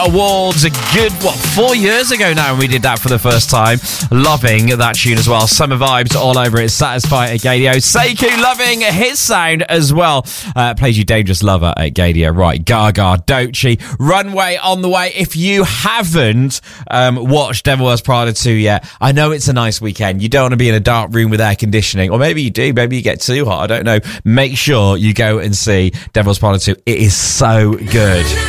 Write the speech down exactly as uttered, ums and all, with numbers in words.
Awards. A good, what, four years ago now when we did that for the first time. Loving that tune as well. Summer vibes all over it. Satisfy at Gadio. Sekou loving his sound as well. Uh, plays you Dangerous Lover at Gadio. Right, Gaga, Doechii, Runway on the way. If you haven't um, watched Devil Wears Prada two yet, I know it's a nice weekend. You don't want to be in a dark room with air conditioning, or maybe you do. Maybe you get too hot. I don't know. Make sure you go and see Devil Wears Prada two. It is so good.